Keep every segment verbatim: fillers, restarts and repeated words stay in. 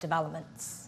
developments.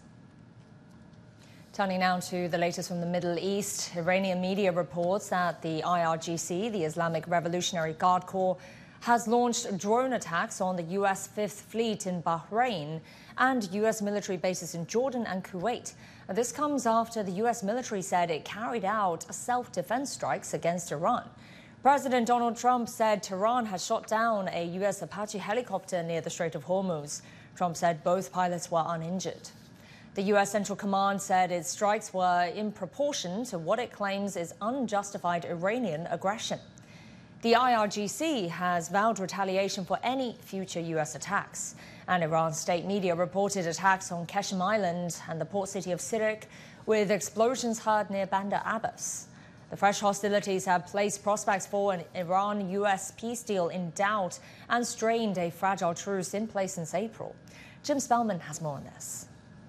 Turning now to the latest from the Middle East, Iranian media reports that the I R G C, the Islamic Revolutionary Guard Corps, has launched drone attacks on the U S Fifth Fleet in Bahrain and U S military bases in Jordan and Kuwait. This comes after the U S military said it carried out self-defense strikes against Iran. President Donald Trump said Tehran has shot down a U S Apache helicopter near the Strait of Hormuz. Trump said both pilots were uninjured. The U S Central Command said its strikes were in proportion to what it claims is unjustified Iranian aggression. The I R G C has vowed retaliation for any future U S attacks. And Iran's state media reported attacks on Qeshm Island and the port city of Sirik, with explosions heard near Bandar Abbas. The fresh hostilities have placed prospects for an Iran-U S peace deal in doubt and strained a fragile truce in place since April. Jim Spellman has more on this.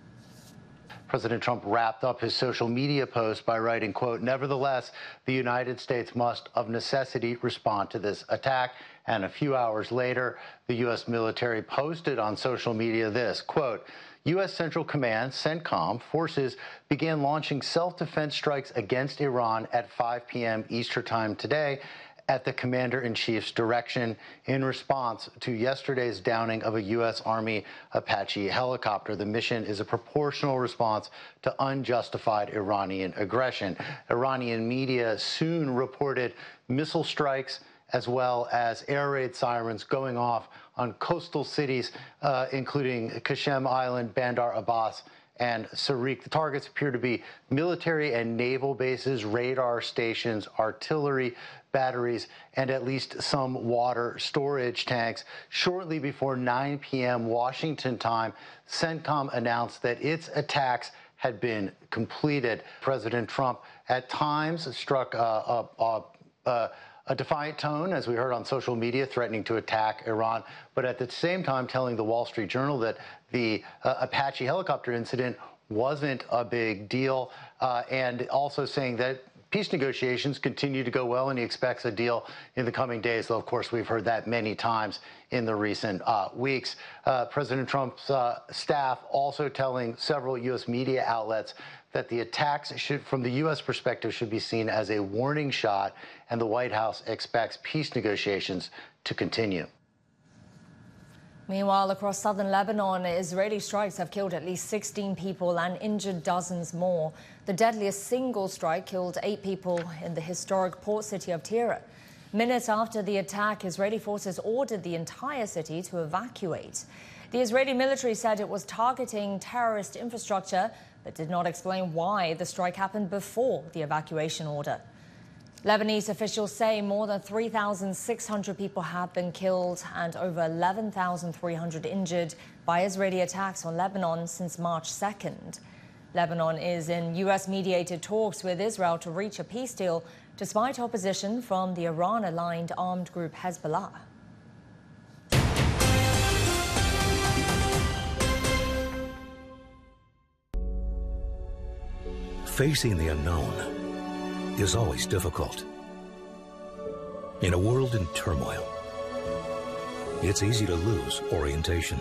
President Trump wrapped up his social media post by writing, quote, "Nevertheless, the United States must of necessity respond to this attack." And a few hours later, the U S military posted on social media this, quote, "U S Central Command, CENTCOM, forces began launching self-defense strikes against Iran at five p m Eastern Time today at the Commander-in-Chief's direction in response to yesterday's downing of a U S Army Apache helicopter. The mission is a proportional response to unjustified Iranian aggression." Iranian media soon reported missile strikes as well as air raid sirens going off on coastal cities, uh, including Qeshm Island, Bandar Abbas, and Sirik. The targets appear to be military and naval bases, radar stations, artillery batteries, and at least some water storage tanks. Shortly before nine p m Washington time, CENTCOM announced that its attacks had been completed. President Trump at times struck a, a, a, a a defiant tone, as we heard on social media, threatening to attack Iran, but at the same time telling the Wall Street Journal that the uh, Apache helicopter incident wasn't a big deal, uh, and also saying that peace negotiations continue to go well and he expects a deal in the coming days, though, of course, we've heard that many times in the recent uh, weeks. Uh, President Trump's uh, staff also telling several U S media outlets that the attacks should, from the U S perspective, should be seen as a warning shot, and the White House expects peace negotiations to continue. Meanwhile, across southern Lebanon, Israeli strikes have killed at least sixteen people and injured dozens more. The deadliest single strike killed eight people in the historic port city of Tyre. Minutes after the attack, Israeli forces ordered the entire city to evacuate. The Israeli military said it was targeting terrorist infrastructure, but did not explain why the strike happened before the evacuation order. Lebanese officials say more than three thousand six hundred people have been killed and over eleven thousand three hundred injured by Israeli attacks on Lebanon since March second. Lebanon is in U S-mediated talks with Israel to reach a peace deal, despite opposition from the Iran-aligned armed group Hezbollah. Facing the unknown is always difficult. In a world in turmoil, it's easy to lose orientation.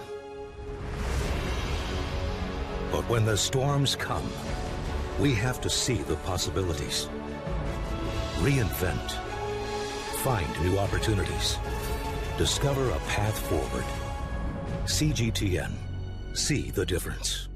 But when the storms come, we have to see the possibilities, reinvent, find new opportunities, discover a path forward. C G T N. See the difference.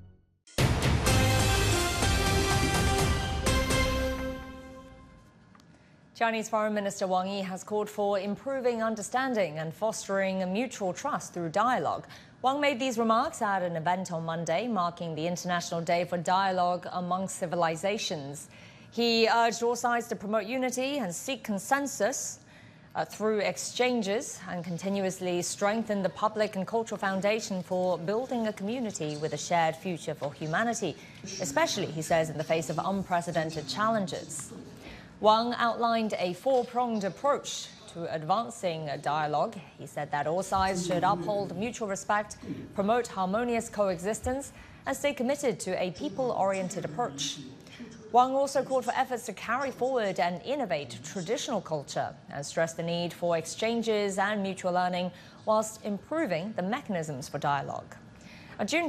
Chinese Foreign Minister Wang Yi has called for improving understanding and fostering mutual trust through dialogue. Wang made these remarks at an event on Monday, marking the International Day for Dialogue Amongst Civilizations. He urged all sides to promote unity and seek consensus uh, through exchanges and continuously strengthen the public and cultural foundation for building a community with a shared future for humanity, especially, he says, in the face of unprecedented challenges. Wang outlined a four-pronged approach to advancing a dialogue. He said that all sides should uphold mutual respect, promote harmonious coexistence, and stay committed to a people-oriented approach. Wang also called for efforts to carry forward and innovate traditional culture and stressed the need for exchanges and mutual learning whilst improving the mechanisms for dialogue. A June